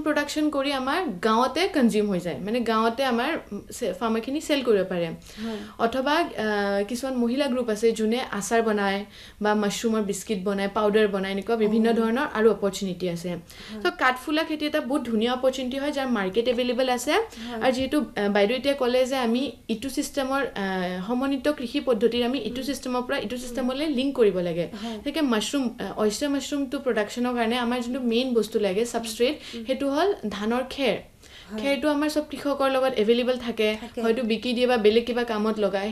production কৰি আমাৰ গাঁৱতে কনজিউম হৈ যায় মানে গাঁৱতে আমাৰ ফাৰ্মাৰখিনি সেল কৰিব পাৰে অথবা কিছুমান মহিলা গ্ৰুপ আছে যোনে আচাৰ বনায় বা মাশৰুমৰ বিস্কিট বনায় পাউডাৰ বনায় এনেকুৱা বিভিন্ন ধৰণৰ আৰু অপৰচুনিটি আছে তো কাঠফুলা খেতি এটা বহুত ধুনীয়া অপৰচুনিটি হয় যাৰ মাৰ্কেট এভেইলেবল আছে আৰু যেহেতু বাইদেউ এতিয়া ক'লে যে আমি ইটো সিস্টেমৰ সমন্বিত কৃষি পদ্ধতিৰ আমি ইটো সিস্টেমৰ পৰা ইটো সিস্টেমলৈ লিংক কৰিব লাগে তেকে মাশৰুম oyster mushroom to production কাৰণে আমাৰ যোনটো মেইন বস্তু লাগে সাবস্ট্ৰেট হেতু হল ধানৰ খেৰ খেৰটো আমাৰ সব কৃষকৰ লগত এভেইলেবল থাকে হয়তো বিকি দিয়ে বা বেলেগ কিবা কামত লগায়